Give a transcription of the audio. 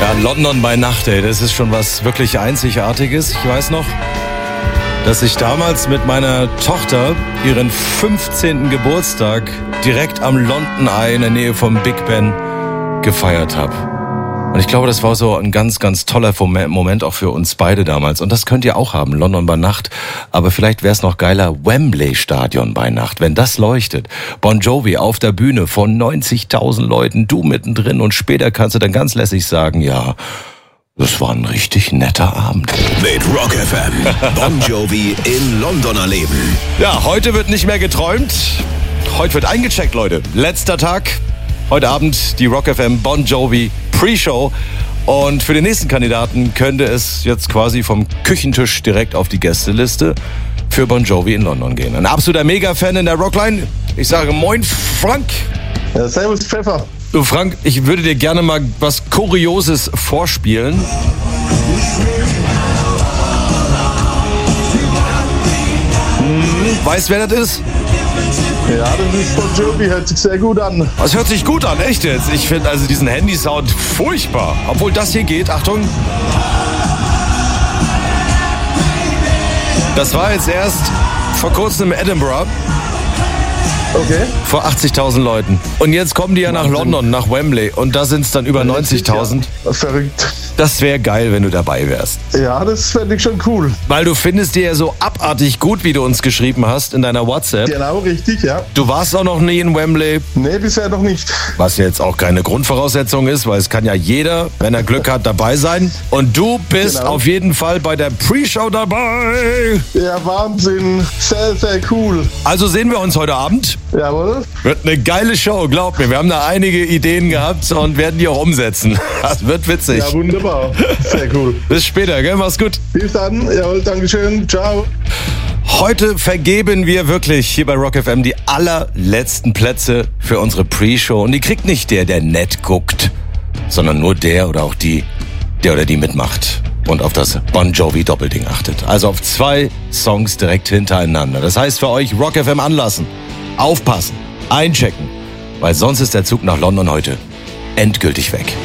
Ja, London by Nacht, ey, das ist schon was wirklich Einzigartiges. Ich weiß noch, dass ich damals mit meiner Tochter ihren 15. Geburtstag direkt am London Eye in der Nähe vom Big Ben gefeiert habe. Und ich glaube, das war so ein ganz, ganz toller Moment auch für uns beide damals. Und das könnt ihr auch haben, London by Nacht. Aber vielleicht wäre es noch geiler, Wembley Stadion by Nacht, wenn das leuchtet. Bon Jovi auf der Bühne von 90.000 Leuten, du mittendrin. Und später kannst du dann ganz lässig sagen, ja, das war ein richtig netter Abend. Mit Rock FM. Bon Jovi in London erleben. Ja, heute wird nicht mehr geträumt. Heute wird eingecheckt, Leute. Letzter Tag. Heute Abend die Rock FM Bon Jovi Pre-Show. Und für den nächsten Kandidaten könnte es jetzt quasi vom Küchentisch direkt auf die Gästeliste für Bon Jovi in London gehen. Ein absoluter Mega-Fan in der Rockline. Ich sage moin, Frank. Ja, servus, Pfeffer. Du, Frank, ich würde dir gerne mal was Kurioses vorspielen. Weißt du, wer das ist? Ja, das ist Bon Jovi, hört sich sehr gut an. Das hört sich gut an, echt jetzt. Ich finde also diesen Handysound furchtbar. Obwohl das hier geht, Achtung. Das war jetzt erst vor kurzem in Edinburgh. Okay. Vor 80.000 Leuten. Und jetzt kommen die ja nach London, nach Wembley. Und da sind es dann über 90.000. Ja, verrückt. Das wäre geil, wenn du dabei wärst. Ja, das fände ich schon cool. Weil du findest die ja so abartig gut, wie du uns geschrieben hast in deiner WhatsApp. Genau, richtig, ja. Du warst auch noch nie in Wembley. Nee, bisher noch nicht. Was jetzt auch keine Grundvoraussetzung ist, weil es kann ja jeder, wenn er Glück hat, dabei sein. Und du bist auf jeden Fall bei der Pre-Show dabei. Ja, Wahnsinn. Sehr, sehr cool. Also sehen wir uns heute Abend. Jawohl. Wird eine geile Show, glaub mir. Wir haben da einige Ideen gehabt und werden die auch umsetzen. Das wird witzig. Ja, wunderbar. Sehr cool. Bis später, gell? Mach's gut. Bis dann. Jawohl, Dankeschön. Ciao. Heute vergeben wir wirklich hier bei Rock FM die allerletzten Plätze für unsere Pre-Show. Und die kriegt nicht der nett guckt, sondern nur der oder auch die, der oder die mitmacht und auf das Bon Jovi Doppelding achtet. Also auf 2 Songs direkt hintereinander. Das heißt für euch Rock FM anlassen, aufpassen, einchecken, weil sonst ist der Zug nach London heute endgültig weg.